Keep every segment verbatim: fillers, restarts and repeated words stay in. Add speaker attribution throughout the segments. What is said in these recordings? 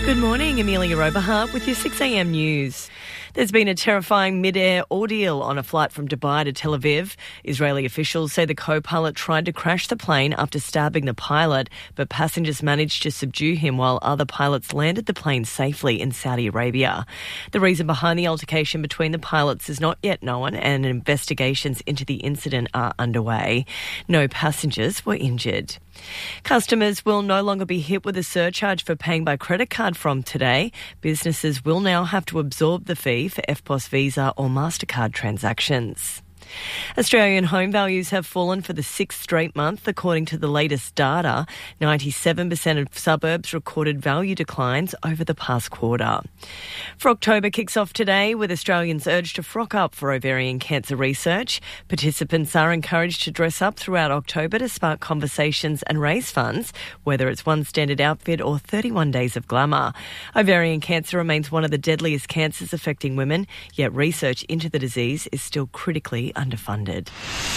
Speaker 1: Good morning, Amelia Oberhardt with your six a m news. There's been a terrifying mid-air ordeal on a flight from Dubai to Tel Aviv. Israeli officials say the co-pilot tried to crash the plane after stabbing the pilot, but passengers managed to subdue him while other pilots landed the plane safely in Saudi Arabia. The reason behind the altercation between the pilots is not yet known, and investigations into the incident are underway. No passengers were injured. Customers will no longer be hit with a surcharge for paying by credit card from today. Businesses will now have to absorb the fee for F P O S Visa or MasterCard transactions. Australian home values have fallen for the sixth straight month, according to the latest data. ninety-seven percent of suburbs recorded value declines over the past quarter. For October kicks off today with Australians urged to frock up for ovarian cancer research. Participants are encouraged to dress up throughout October to spark conversations and raise funds, whether it's one standard outfit or thirty-one days of glamour. Ovarian cancer remains one of the deadliest cancers affecting women, yet research into the disease is still critically underfunded.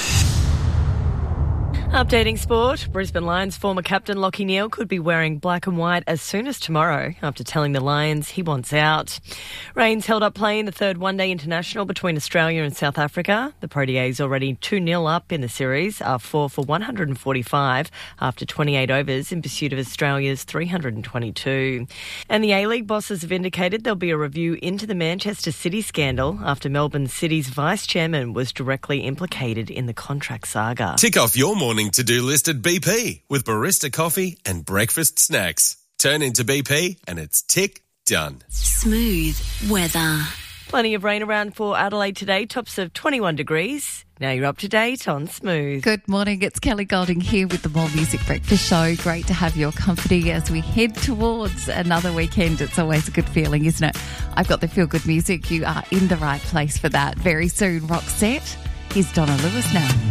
Speaker 1: Updating sport, Brisbane Lions former captain Lachie Neale could be wearing black and white as soon as tomorrow after telling the Lions he wants out. Rains held up play in the third one-day international between Australia and South Africa. The Proteas already two nil up in the series, are four for one hundred forty-five after twenty-eight overs in pursuit of Australia's three hundred twenty-two. And the A-League bosses have indicated there'll be a review into the Manchester City scandal after Melbourne City's vice-chairman was directly implicated in the contract saga.
Speaker 2: Tick off your morning to-do list at B P with barista coffee and breakfast snacks. Turn into B P and it's tick done.
Speaker 3: Smooth weather.
Speaker 1: Plenty of rain around for Adelaide today, tops of twenty-one degrees. Now you're up to date on Smooth.
Speaker 4: Good morning, it's Kelly Golding here with the More Music Breakfast Show. Great to have your company as we head towards another weekend. It's always a good feeling, isn't it? I've got the feel-good music. You are in the right place for that. Very soon, Roxette. Here's Donna Lewis now.